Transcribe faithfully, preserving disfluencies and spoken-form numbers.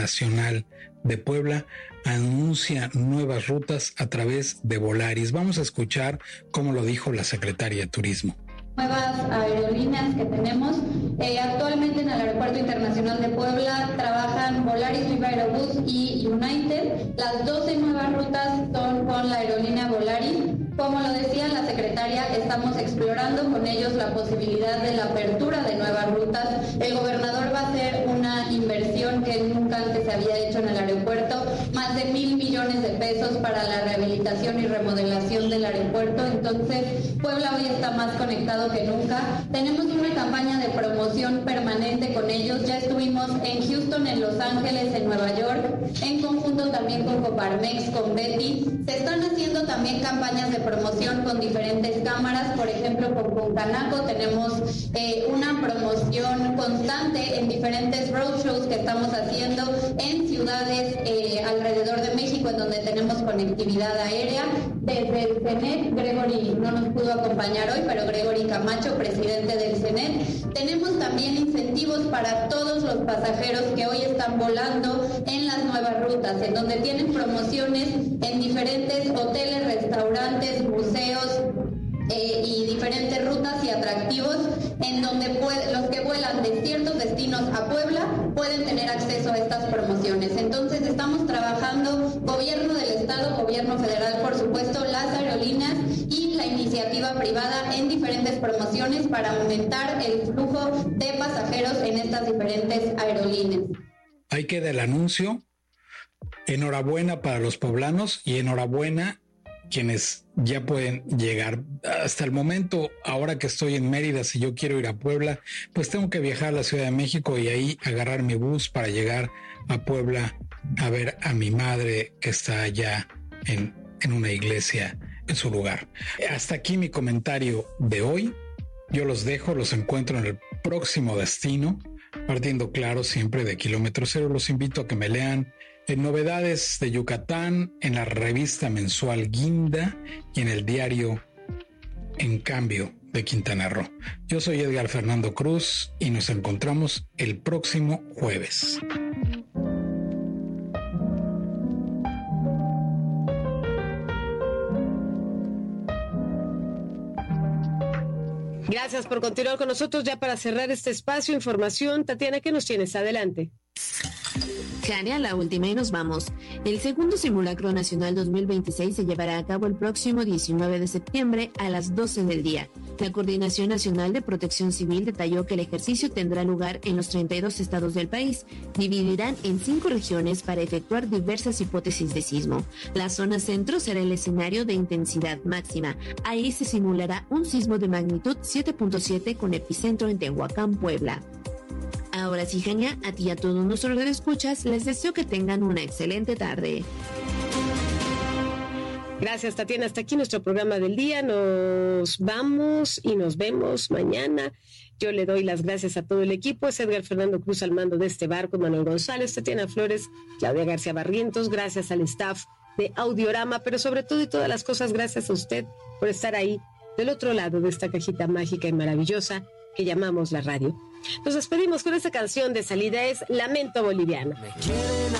Internacional de Puebla anuncia nuevas rutas a través de Volaris. Vamos a escuchar cómo lo dijo la secretaria de Turismo. Nuevas aerolíneas que tenemos. Eh, actualmente en el Aeropuerto Internacional de Puebla trabajan Volaris, Viva Aerobús y United. Las doce nuevas rutas son con la aerolínea Volaris. Como lo decía la secretaria, estamos explorando con ellos la posibilidad de la apertura de nuevas rutas. El gobernador va a hacer una inversión que nunca antes se había hecho en el aeropuerto, más de mil millones de pesos para la rehabilitación y remodelación del aeropuerto. Entonces, Puebla hoy está más conectado que nunca. Tenemos una campaña de promoción permanente con ellos. Ya estuvimos en Houston, en Los Ángeles, en Nueva York, en conjunto también con Coparmex, con Betty. Se están haciendo también campañas de promoción con diferentes cámaras. Por ejemplo, con Concanaco tenemos eh, una promoción constante en diferentes roadshows que estamos haciendo en ciudades eh, alrededor de México, en donde tenemos conectividad aérea. Desde el CENET, Gregory no nos pudo acompañar hoy, pero Gregory Camacho, presidente del CENET. Tenemos también incentivos para todos los pasajeros que hoy están volando en las nuevas rutas, en donde tienen promociones en diferentes hoteles, restaurantes, museos eh, y diferentes rutas y atractivos, en donde puede, los que vuelan de ciertos destinos a Puebla pueden tener acceso a estas promociones. Entonces estamos trabajando, gobierno del estado, gobierno federal, por supuesto, las aerolíneas y la iniciativa privada en diferentes promociones para aumentar el flujo de pasajeros en estas diferentes aerolíneas. Ahí queda el anuncio. Enhorabuena para los poblanos y enhorabuena quienes ya pueden llegar. Hasta el momento, ahora que estoy en Mérida, si yo quiero ir a Puebla, pues tengo que viajar a la Ciudad de México y ahí agarrar mi bus para llegar a Puebla a ver a mi madre que está allá en, en una iglesia en su lugar. Hasta aquí mi comentario de hoy. Yo los dejo, los encuentro en el próximo destino, partiendo claro siempre de Kilómetro Cero. Los invito a que me lean en Novedades de Yucatán, en la revista mensual Guinda y en el diario En Cambio de Quintana Roo. Yo soy Edgar Fernando Cruz y nos encontramos el próximo jueves. Gracias por continuar con nosotros. Ya para cerrar este espacio, información. Tatiana, ¿qué nos tienes? Adelante. Jania, la última y nos vamos. El segundo Simulacro Nacional dos mil veintiséis se llevará a cabo el próximo diecinueve de septiembre a las doce del día. La Coordinación Nacional de Protección Civil detalló que el ejercicio tendrá lugar en los treinta y dos estados del país. Dividirán en cinco regiones para efectuar diversas hipótesis de sismo. La zona centro será el escenario de intensidad máxima. Ahí se simulará un sismo de magnitud siete punto siete con epicentro en Tehuacán, Puebla. Ahora sí, Jania, a ti y a todos nuestros radioescuchas, les deseo que tengan una excelente tarde. Gracias, Tatiana. Hasta aquí nuestro programa del día. Nos vamos y nos vemos mañana. Yo le doy las gracias a todo el equipo. Es Edgar Fernando Cruz al mando de este barco, Manuel González, Tatiana Flores, Claudia García Barrientos. Gracias al staff de Audiorama, pero sobre todo y todas las cosas, gracias a usted por estar ahí del otro lado de esta cajita mágica y maravillosa que llamamos la radio. Nos despedimos con esta canción de salida, es Lamento Boliviano.